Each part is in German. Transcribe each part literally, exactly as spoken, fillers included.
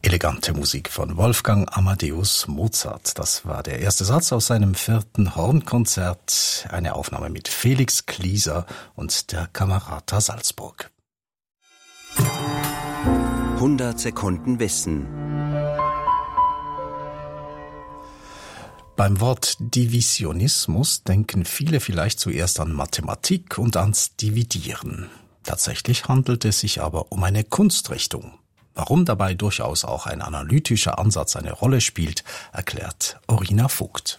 Elegante Musik von Wolfgang Amadeus Mozart. Das war der erste Satz aus seinem vierten Hornkonzert, eine Aufnahme mit Felix Klieser und der Camerata Salzburg. hundert Sekunden Wissen. Beim Wort Divisionismus denken viele vielleicht zuerst an Mathematik und ans Dividieren. Tatsächlich handelt es sich aber um eine Kunstrichtung. Warum dabei durchaus auch ein analytischer Ansatz eine Rolle spielt, erklärt Orina Vogt.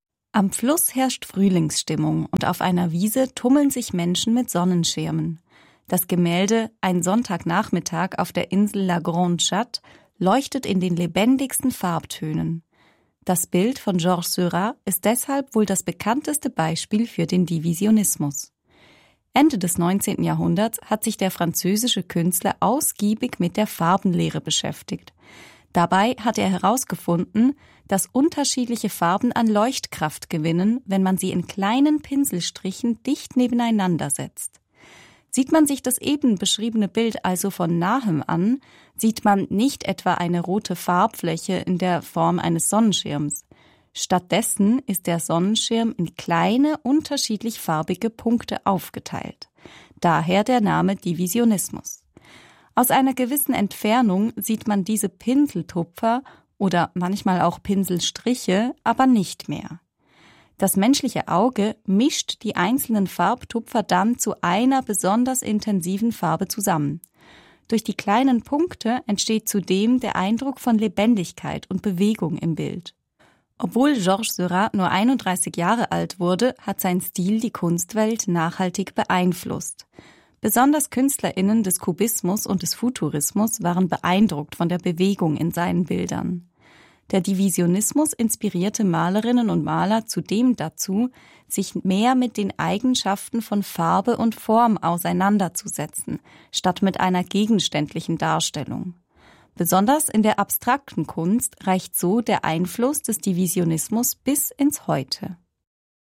Am Fluss herrscht Frühlingsstimmung und auf einer Wiese tummeln sich Menschen mit Sonnenschirmen. Das Gemälde Ein Sonntagnachmittag auf der Insel La Grande Chatte leuchtet in den lebendigsten Farbtönen. Das Bild von Georges Seurat ist deshalb wohl das bekannteste Beispiel für den Divisionismus. Ende des neunzehnten Jahrhunderts hat sich der französische Künstler ausgiebig mit der Farbenlehre beschäftigt. Dabei hat er herausgefunden, dass unterschiedliche Farben an Leuchtkraft gewinnen, wenn man sie in kleinen Pinselstrichen dicht nebeneinander setzt. Sieht man sich das eben beschriebene Bild also von nahem an, sieht man nicht etwa eine rote Farbfläche in der Form eines Sonnenschirms. Stattdessen ist der Sonnenschirm in kleine, unterschiedlich farbige Punkte aufgeteilt. Daher der Name Divisionismus. Aus einer gewissen Entfernung sieht man diese Pinseltupfer oder manchmal auch Pinselstriche aber nicht mehr. Das menschliche Auge mischt die einzelnen Farbtupfer dann zu einer besonders intensiven Farbe zusammen. Durch die kleinen Punkte entsteht zudem der Eindruck von Lebendigkeit und Bewegung im Bild. Obwohl Georges Seurat nur einunddreißig Jahre alt wurde, hat sein Stil die Kunstwelt nachhaltig beeinflusst. Besonders KünstlerInnen des Kubismus und des Futurismus waren beeindruckt von der Bewegung in seinen Bildern. Der Divisionismus inspirierte Malerinnen und Maler zudem dazu, sich mehr mit den Eigenschaften von Farbe und Form auseinanderzusetzen, statt mit einer gegenständlichen Darstellung. Besonders in der abstrakten Kunst reicht so der Einfluss des Divisionismus bis ins Heute.